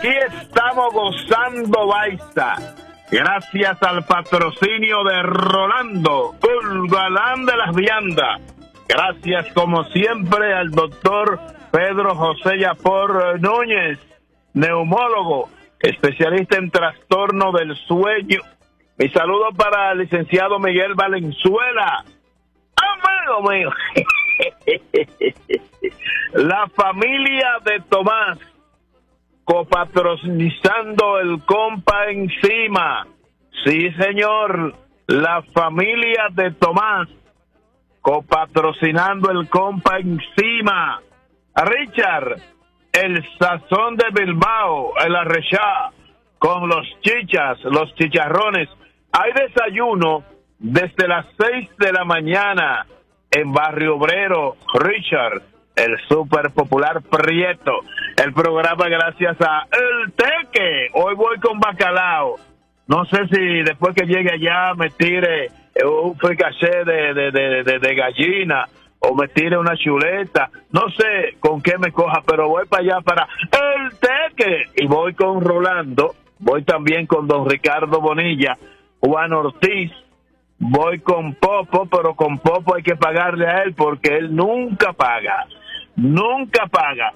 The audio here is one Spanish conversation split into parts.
aquí estamos gozando Baiza. Gracias al patrocinio de Rolando, el galán de las viandas. Gracias, como siempre, al doctor Pedro José Yapor Núñez, neumólogo, especialista en trastorno del sueño. Mi saludo para el licenciado Miguel Valenzuela. Amigo mío. La familia de Tomás, copatrocinando el compa encima. Sí, señor, la familia de Tomás, copatrocinando el compa encima. Richard, el sazón de Bilbao, el arrechá, con los chichas, los chicharrones. Hay desayuno desde las 6 de la mañana en Barrio Obrero. Richard, el súper popular Prieto. El programa gracias a El Teque. Hoy voy con bacalao. No sé si después que llegue allá me tire un fricassé de gallina o me tire una chuleta. No sé con qué me coja, pero voy para allá para El Teque. Y voy con Rolando. Voy también con don Ricardo Bonilla, Juan Ortiz. Voy con Popo, pero con Popo hay que pagarle a él porque él nunca paga. Nunca paga.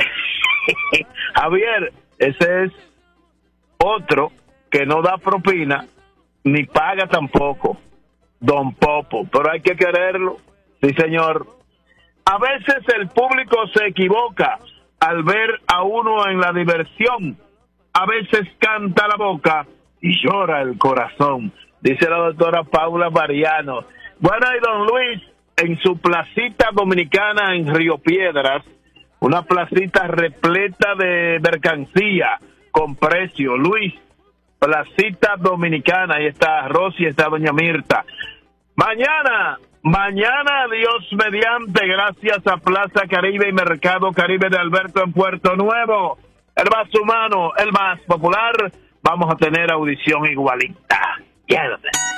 Javier, ese es otro que no da propina ni paga tampoco, don Popo, pero hay que quererlo. Sí, señor. A veces el público se equivoca al ver a uno en la diversión. A veces canta la boca y llora el corazón, dice la doctora Paula Mariano. Bueno, y don Luis, en su placita dominicana en Río Piedras, una placita repleta de mercancía con precio. Luis, placita dominicana, ahí está Rosy, está doña Mirta. Mañana, Dios mediante, gracias a Plaza Caribe y Mercado Caribe de Alberto en Puerto Nuevo, el más humano, el más popular, vamos a tener audición igualita. Quédate.